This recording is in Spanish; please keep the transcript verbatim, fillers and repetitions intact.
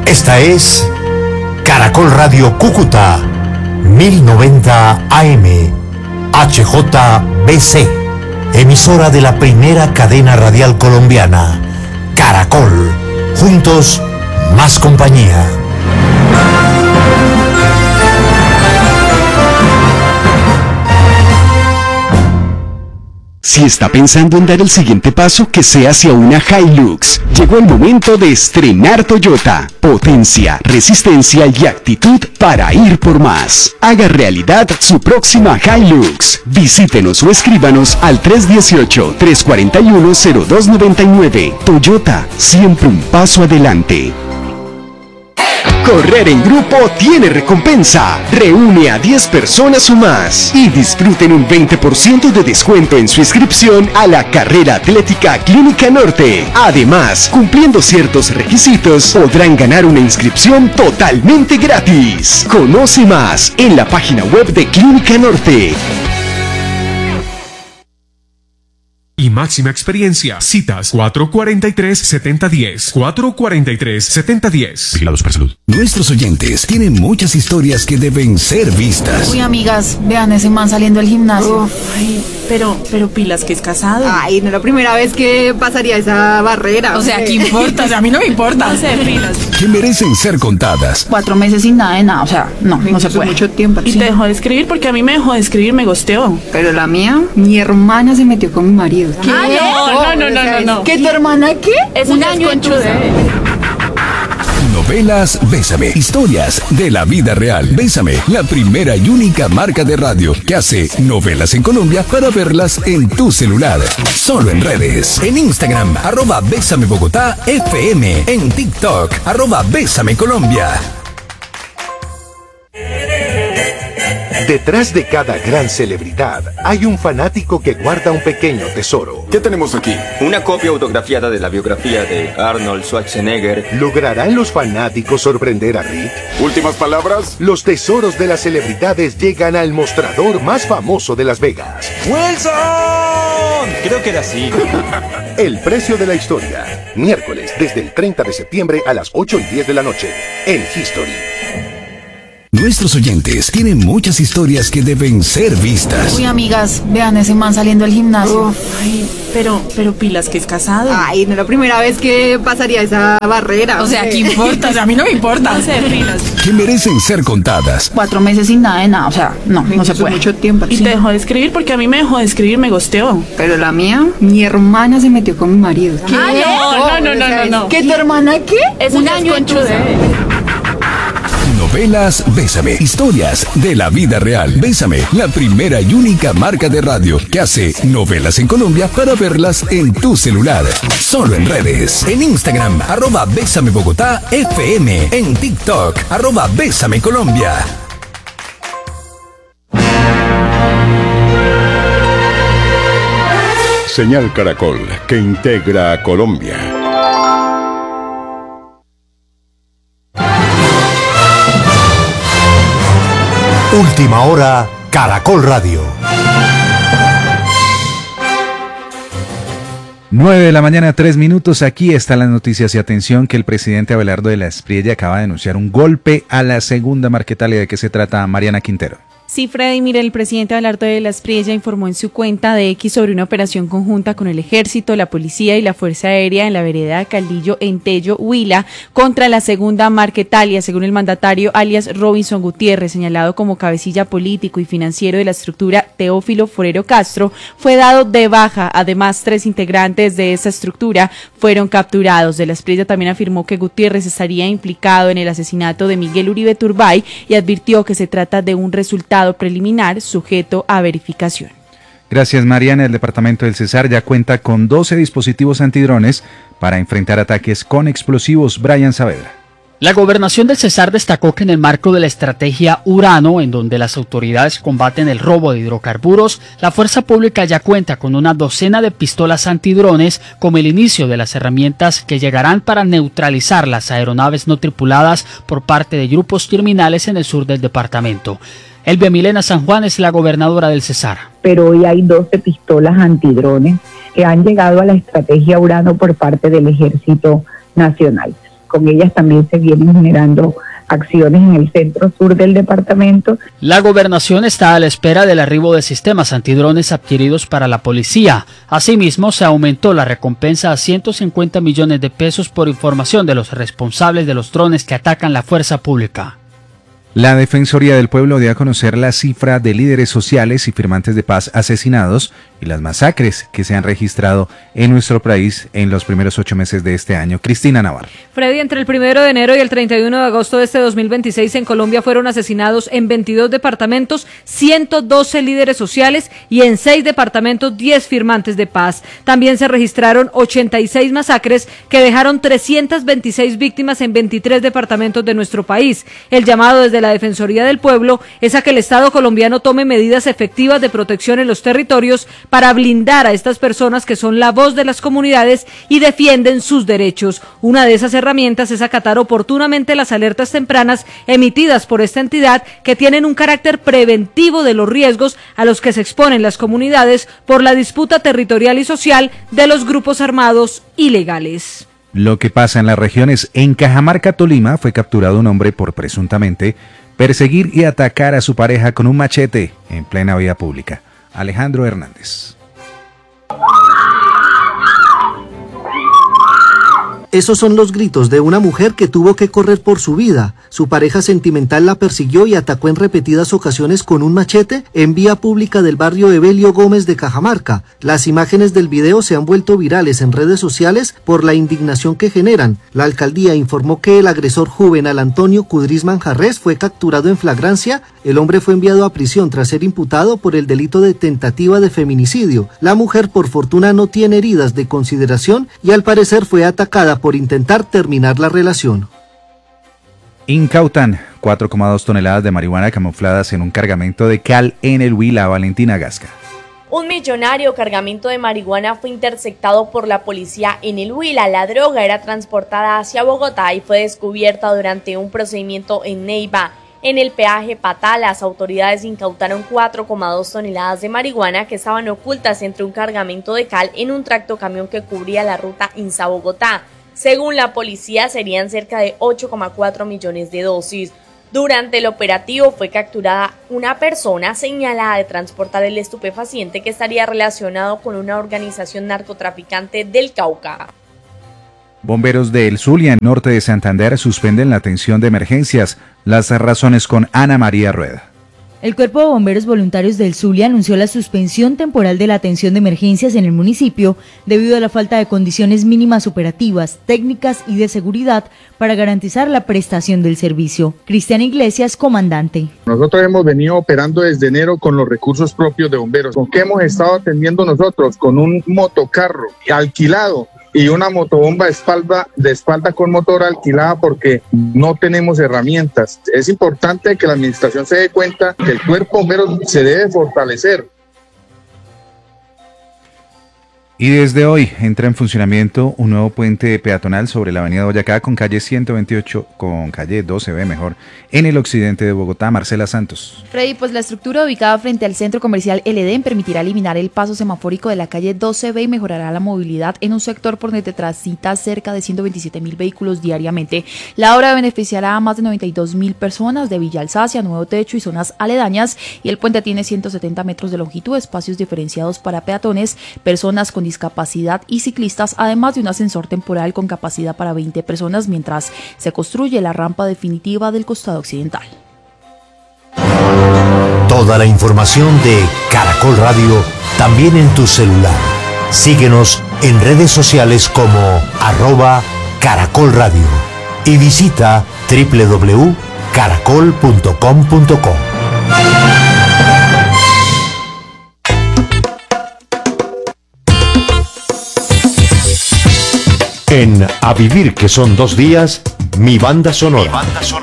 Esta es Caracol Radio Cúcuta, mil noventa A M, H J B C, emisora de la primera cadena radial colombiana. Caracol, juntos, más compañía. Si está pensando en dar el siguiente paso, que sea hacia una Hilux. Llegó el momento de estrenar Toyota. Potencia, resistencia y actitud para ir por más. Haga realidad su próxima Hilux. Visítenos o escríbanos al tres uno ocho, tres cuatro uno, cero dos nueve nueve. Toyota, siempre un paso adelante. Correr en grupo tiene recompensa. Reúne a diez personas o más y disfruten un veinte por ciento de descuento en su inscripción a la carrera atlética Clínica Norte. Además, cumpliendo ciertos requisitos, podrán ganar una inscripción totalmente gratis. Conoce más en la página web de Clínica Norte. Y máxima experiencia. Citas cuatro cuatro tres, siete cero uno cero. cuatro cuatro tres, siete cero uno cero. Vigilados por salud. Nuestros oyentes tienen muchas historias que deben ser vistas. Uy, amigas, vean ese man saliendo del gimnasio. Uf, ay, pero, pero pilas que es casado. Ay, no es la primera vez que pasaría esa barrera. O sea, ¿qué importa? O sea, a mí no me importa. No sé, pilas. Que merecen ser contadas. Cuatro meses sin nada de nada, o sea, no, no se puede. Mucho tiempo. Y Sí. te dejó de escribir porque a mí me dejó de escribir, me gosteó. Pero la mía, mi hermana se metió con mi marido. ¿Qué? No, no, no, no, no. ¿Qué, tu hermana qué? Es Un un año en conchude. Novelas Bésame. Historias de la vida real. Bésame, la primera y única marca de radio que hace novelas en Colombia para verlas en tu celular. Solo en redes. En Instagram, arroba Bésame Bogotá F M. En TikTok, arroba Bésame Colombia. Detrás de cada gran celebridad hay un fanático que guarda un pequeño tesoro. ¿Qué tenemos aquí? Una copia autografiada de la biografía de Arnold Schwarzenegger. ¿Lograrán los fanáticos sorprender a Rick? ¿Últimas palabras? Los tesoros de las celebridades llegan al mostrador más famoso de Las Vegas. ¡Wilson! Creo que era así. El precio de la historia. Miércoles, desde el treinta de septiembre a las ocho y diez de la noche. En History. Nuestros oyentes tienen muchas historias que deben ser vistas. Uy, amigas, vean ese man saliendo del gimnasio. Uf, ay, pero, pero pilas que es casado. Ay, no es la primera vez que pasaría esa barrera. O sea, ¿qué importa? O sea, a mí no me importa. No sé, pilas. Que merecen ser contadas. Cuatro meses sin nada de nada, o sea, no, no se puede. Mucho tiempo. Y te dejó de escribir porque a mí me dejó de escribir, me gosteó. Pero la mía, mi hermana se metió con mi marido. ¿Qué? No, no, no, no, no. ¿Qué, tu hermana qué? Es un año conchude. Novelas Bésame. Historias de la vida real. Bésame, la primera y única marca de radio que hace novelas en Colombia para verlas en tu celular. Solo en redes. En Instagram, arroba Bésame Bogotá F M. En TikTok, arroba Bésame Colombia. Señal Caracol, que integra a Colombia. Última hora, Caracol Radio. nueve de la mañana, tres minutos. Aquí están las noticias y atención que el presidente Abelardo de la Espriella acaba de denunciar un golpe a la segunda Marquetalia. ¿De qué se trata, Mariana Quintero? Sí, Freddy, mire, el presidente Abelardo de la Espriella informó en su cuenta de X sobre una operación conjunta con el Ejército, la Policía y la Fuerza Aérea en la vereda Caldillo, en Tello, Huila, contra la segunda Marquetalia, según el mandatario alias Robinson Gutiérrez, señalado como cabecilla político y financiero de la estructura Teófilo Forero Castro, fue dado de baja. Además, tres integrantes de esa estructura fueron capturados. De la Espriella también afirmó que Gutiérrez estaría implicado en el asesinato de Miguel Uribe Turbay y advirtió que se trata de un resultado preliminar sujeto a verificación. Gracias, Mariana. El departamento del Cesar ya cuenta con doce dispositivos antidrones para enfrentar ataques con explosivos. Brian Saavedra. La gobernación del Cesar destacó que en el marco de la estrategia Urano, en donde las autoridades combaten el robo de hidrocarburos, la fuerza pública ya cuenta con una docena de pistolas antidrones como el inicio de las herramientas que llegarán para neutralizar las aeronaves no tripuladas por parte de grupos criminales en el sur del departamento. Elvia Milena San Juan es la gobernadora del Cesar. Pero hoy hay doce pistolas antidrones que han llegado a la estrategia Urano por parte del Ejército Nacional. con ellas también se vienen generando acciones en el centro sur del departamento. La gobernación está a la espera del arribo de sistemas antidrones adquiridos para la policía. Asimismo, se aumentó la recompensa a ciento cincuenta millones de pesos por información de los responsables de los drones que atacan la fuerza pública. La Defensoría del Pueblo dio a conocer la cifra de líderes sociales y firmantes de paz asesinados y las masacres que se han registrado en nuestro país en los primeros ocho meses de este año. Cristina Navarro. Freddy, entre el primero de enero y el treinta y uno de agosto de este dos mil veintiséis en Colombia fueron asesinados en veintidós departamentos ciento doce líderes sociales y en seis departamentos diez firmantes de paz. También se registraron ochenta y seis masacres que dejaron trescientas veintiséis víctimas en veintitrés departamentos de nuestro país. El llamado desde la Defensoría del Pueblo es a que el Estado colombiano tome medidas efectivas de protección en los territorios para blindar a estas personas que son la voz de las comunidades y defienden sus derechos. Una de esas herramientas es acatar oportunamente las alertas tempranas emitidas por esta entidad que tienen un carácter preventivo de los riesgos a los que se exponen las comunidades por la disputa territorial y social de los grupos armados ilegales. Lo que pasa en las regiones. En Cajamarca, Tolima, fue capturado un hombre por presuntamente perseguir y atacar a su pareja con un machete en plena vía pública. Alejandro Hernández. Esos son los gritos de una mujer que tuvo que correr por su vida. Su pareja sentimental la persiguió y atacó en repetidas ocasiones con un machete en vía pública del barrio Evelio Gómez de Cajamarca. Las imágenes del video se han vuelto virales en redes sociales por la indignación que generan. La alcaldía informó que el agresor juvenal Antonio Cudris Manjarres fue capturado en flagrancia. El hombre fue enviado a prisión tras ser imputado por el delito de tentativa de feminicidio. La mujer, por fortuna, no tiene heridas de consideración y al parecer fue atacada por intentar terminar la relación. Incautan cuatro coma dos toneladas de marihuana camufladas en un cargamento de cal en el Huila. Valentina Gasca. Un millonario cargamento de marihuana fue interceptado por la policía en el Huila. La droga era transportada hacia Bogotá y fue descubierta durante un procedimiento en Neiva. En el peaje Patá, las autoridades incautaron cuatro coma dos toneladas de marihuana que estaban ocultas entre un cargamento de cal en un tractocamión que cubría la ruta Insa-Bogotá. Según la policía, serían cerca de ocho coma cuatro millones de dosis. Durante el operativo fue capturada una persona señalada de transportar el estupefaciente que estaría relacionado con una organización narcotraficante del Cauca. Bomberos del Zulia, en norte de Santander, suspenden la atención de emergencias. Las razones con Ana María Rueda. El Cuerpo de Bomberos Voluntarios del Zulia anunció la suspensión temporal de la atención de emergencias en el municipio debido a la falta de condiciones mínimas operativas, técnicas y de seguridad para garantizar la prestación del servicio. Cristian Iglesias, comandante. Nosotros hemos venido operando desde enero con los recursos propios de bomberos. ¿Con qué hemos estado atendiendo nosotros? Con un motocarro alquilado y una motobomba de espalda, de espalda con motor alquilada porque no tenemos herramientas. Es importante que la administración se dé cuenta que el cuerpo bombero se debe fortalecer. Y desde hoy entra en funcionamiento un nuevo puente peatonal sobre la avenida Boyacá con calle ciento veintiocho, con calle doce B mejor, en el occidente de Bogotá. Marcela Santos. Freddy, pues la estructura ubicada frente al centro comercial El Edén permitirá eliminar el paso semafórico de la calle doce B y mejorará la movilidad en un sector por donde transita cerca de ciento veintisiete mil vehículos diariamente. La obra beneficiará a más de noventa y dos mil personas de Villa Alsacia, Nuevo Techo y zonas aledañas, y el puente tiene ciento setenta metros de longitud, espacios diferenciados para peatones, personas con discapacidad y ciclistas, además de un ascensor temporal con capacidad para veinte personas, mientras se construye la rampa definitiva del costado occidental. Toda la información de Caracol Radio también en tu celular. Síguenos en redes sociales como arroba Caracol Radio y visita doble u doble u doble u punto caracol punto com punto co. En A Vivir, que son dos días, mi banda sonora. Mi banda sonora.